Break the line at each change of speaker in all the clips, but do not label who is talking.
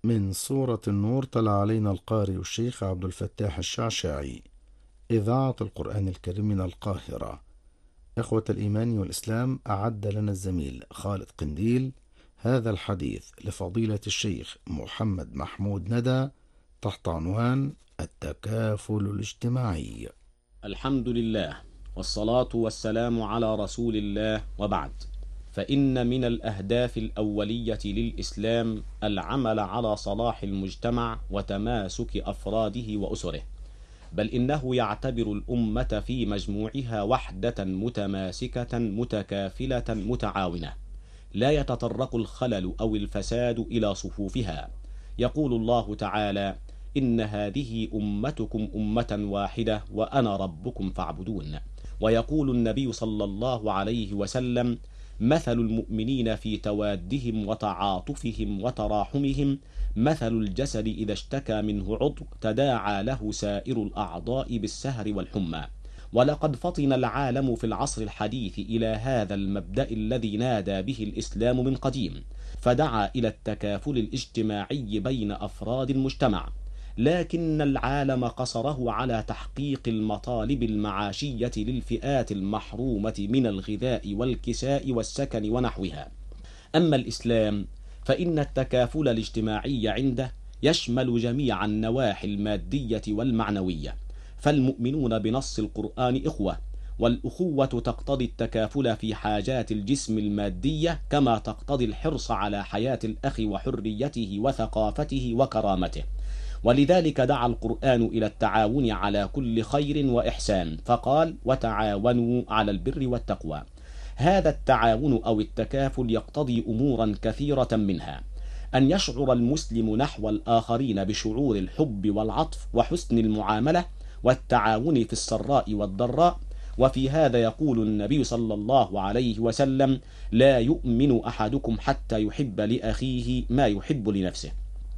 من سورة النور تلا علينا القارئ الشيخ عبد الفتاح الشعشاعي. إذاعة القرآن الكريم من القاهرة. إخوة الإيمان والإسلام، أعد لنا الزميل خالد قنديل هذا الحديث لفضيلة الشيخ محمد محمود ندى تحت عنوان التكافل الاجتماعي.
الحمد لله والصلاة والسلام على رسول الله، وبعد، فإن من الأهداف الأولية للإسلام العمل على صلاح المجتمع وتماسك أفراده وأسره، بل إنه يعتبر الأمة في مجموعها وحدة متماسكة متكافلة متعاونة، لا يتطرق الخلل أو الفساد إلى صفوفها. يقول الله تعالى: إن هذه أمتكم أمة واحدة وأنا ربكم فاعبدون. ويقول النبي صلى الله عليه وسلم: مثل المؤمنين في توادهم وتعاطفهم وتراحمهم مثل الجسد إذا اشتكى منه عضو تداعى له سائر الأعضاء بالسهر والحمى. ولقد فطن العالم في العصر الحديث إلى هذا المبدأ الذي نادى به الإسلام من قديم، فدعا إلى التكافل الاجتماعي بين أفراد المجتمع، لكن العالم قصره على تحقيق المطالب المعاشية للفئات المحرومة من الغذاء والكساء والسكن ونحوها. أما الإسلام فإن التكافل الاجتماعي عنده يشمل جميع النواحي المادية والمعنوية، فالمؤمنون بنص القرآن إخوة، والأخوة تقتضي التكافل في حاجات الجسم المادية كما تقتضي الحرص على حياة الأخ وحريته وثقافته وكرامته. ولذلك دعا القرآن إلى التعاون على كل خير وإحسان، فقال: وتعاونوا على البر والتقوى. هذا التعاون أو التكافل يقتضي أمورا كثيرة، منها أن يشعر المسلم نحو الآخرين بشعور الحب والعطف وحسن المعاملة والتعاون في السراء والضراء. وفي هذا يقول النبي صلى الله عليه وسلم: لا يؤمن أحدكم حتى يحب لأخيه ما يحب لنفسه.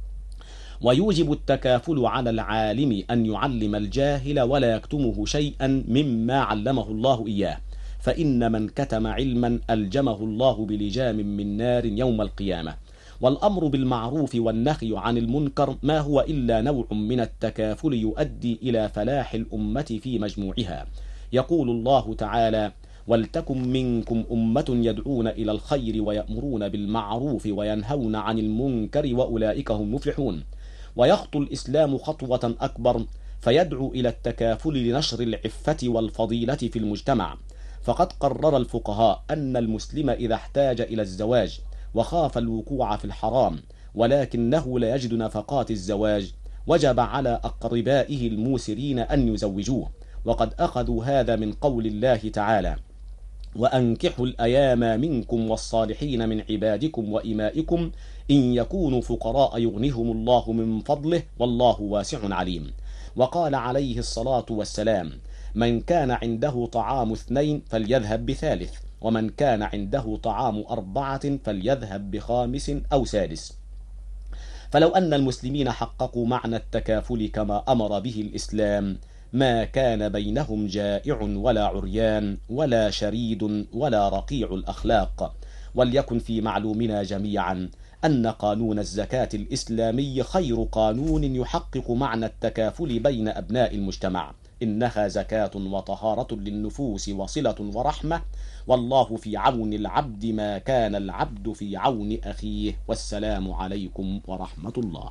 ويوجب التكافل على العالم أن يعلم الجاهل ولا يكتمه شيئا مما علمه الله إياه، فإن من كتم علما ألجمه الله بلجام من نار يوم القيامة. والأمر بالمعروف والنهي عن المنكر ما هو إلا نوع من التكافل يؤدي إلى فلاح الأمة في مجموعها. يقول الله تعالى: ولتكن منكم أمة يدعون إلى الخير ويأمرون بالمعروف وينهون عن المنكر وأولئك هم المفلحون. ويخطو الإسلام خطوة أكبر فيدعو إلى التكافل لنشر العفة والفضيلة في المجتمع، فقد قرر الفقهاء أن المسلم إذا احتاج إلى الزواج وخاف الوقوع في الحرام ولكنه لا يجد نفقات الزواج، وجب على أقربائه الموسرين أن يزوجوه، وقد أخذوا هذا من قول الله تعالى: وأنكحوا الأيام منكم والصالحين من عبادكم وإمائكم إن يكونوا فقراء يغنهم الله من فضله والله واسع عليم. وقال عليه الصلاة والسلام: من كان عنده طعام 2 فليذهب ب3، ومن كان عنده طعام 4 فليذهب ب5 أو 6. فلو أن المسلمين حققوا معنى التكافل كما أمر به الإسلام ما كان بينهم جائع ولا عريان ولا شريد ولا رقيع الأخلاق. وليكن في معلومنا جميعا أن قانون الزكاة الإسلامي خير قانون يحقق معنى التكافل بين أبناء المجتمع. إنها زكاة وطهارة للنفوس وصلة ورحمة، والله في عون العبد ما كان العبد في عون أخيه. والسلام عليكم ورحمة الله.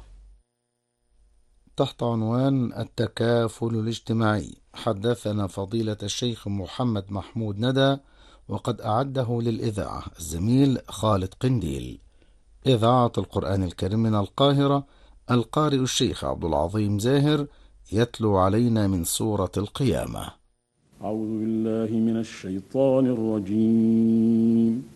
تحت عنوان التكافل الاجتماعي حدثنا فضيلة الشيخ محمد محمود ندى، وقد أعده للإذاعة الزميل خالد قنديل. إذاعة القرآن الكريم من القاهرة. القارئ الشيخ عبد العظيم زاهر يتلو علينا من سورة القيامة.
أعوذ بالله من الشيطان الرجيم.